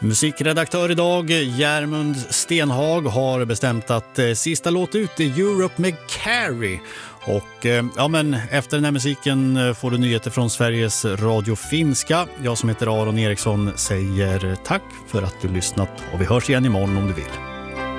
Musikredaktör idag, Järmund Stenhag, har bestämt att sista låt ut är Europe med Carrie. Och men efter den här musiken får du nyheter från Sveriges Radio Finska. Jag som heter Aron Eriksson säger tack för att du lyssnat och vi hörs igen imorgon om du vill.